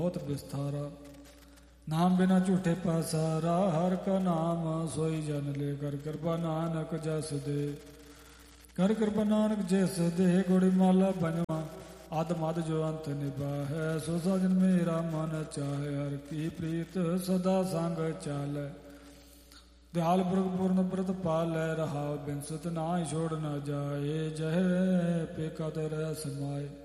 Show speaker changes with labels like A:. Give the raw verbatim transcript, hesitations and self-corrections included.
A: ਬਹੁਤ ਵਿਸਥਾਰਾ। ਨਾਮ ਬਿਨਾ ਝੂਠੇ ਪਾਸਾਰਾ, ਹਰ ਕਾ ਨਾਮ ਸੋਈ ਜਨ ਲੈ। ਕਰ ਕਿਰਪਾ ਨਾਨਕ ਜਸ ਦੇ, ਕਰ ਕਿਰਪਾ ਨਾਨਕ ਜਿਸ ਦੇ। ਗੁੜੀ ਮਾਲਾ ਪੰਜਵਾਂ। ਅਧ ਮਧ ਜੋ ਅੰਤ ਨਿਭਾਹੈ, ਸੋ ਸਾਜਨ ਮੇਰਾ ਮਨ ਚਾਹੇ। ਹਰ ਕੀ ਪ੍ਰੀਤ ਸਦਾ ਸੰਗ ਚਾਲੈ, ਦਿਆਲ ਪੁਰਖ ਪੂਰਨ ਬ੍ਰਤ ਪਾਲੈ। ਰਹਾਉ ਬਿਨਸਤ ਨਾਹੀ ਛੋੜ ਨਾ ਜਾਏ, ਜਹ ਪੇਖਾ ਤੇ ਰਹਿ ਸਮਾਏ।